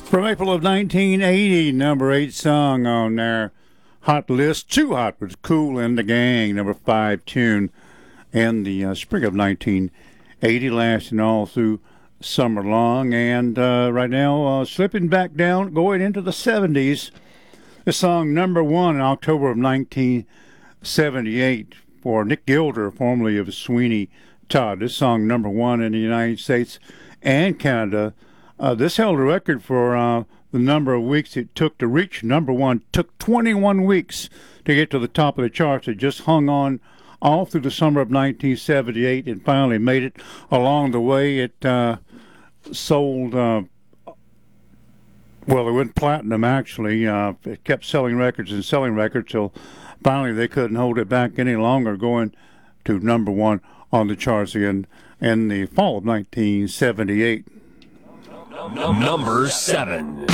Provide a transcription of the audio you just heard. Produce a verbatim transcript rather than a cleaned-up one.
From April of nineteen eighty, number eight song on their hot list. Too Hot was Kool and the Gang, number five tune in the uh, spring of nineteen eighty, lasting all through summer long. And uh, right now, uh, slipping back down, going into the seventies. The song number one in October of nineteen seventy-eight for Nick Gilder, formerly of Sweeney Todd. This song number one in the United States and Canada. Uh, this held a record for uh, the number of weeks it took to reach number one. It took twenty-one weeks to get to the top of the charts. It just hung on all through the summer of nineteen seventy-eight and finally made it. Along the way, it uh, sold, uh, well, it went platinum, actually. Uh, it kept selling records and selling records till finally they couldn't hold it back any longer, going to number one on the charts again in the fall of nineteen seventy-eight. Number seven.